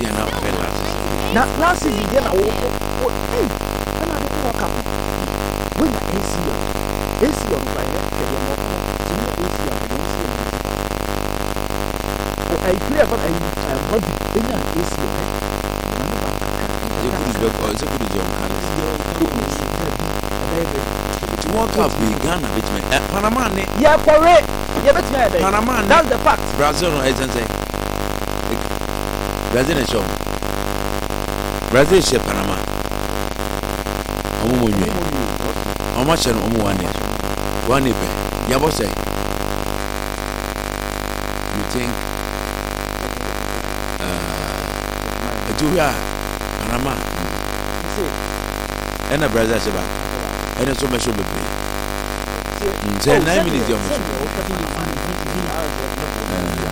Yeah, now last season again, hey, I'm not going to walk up. When the AC on Friday, I play about a body in an AC. You walk up with Ghana, Panama, yeah, correct. Yeah, but Panama, that's the fact. Brazil, I don't say. Brazil is show. Brazil is Panama. How much and 1 year? 1 year. Yabo say. You think Panama and a Brazil Seba and so much of the play. 9 minutes.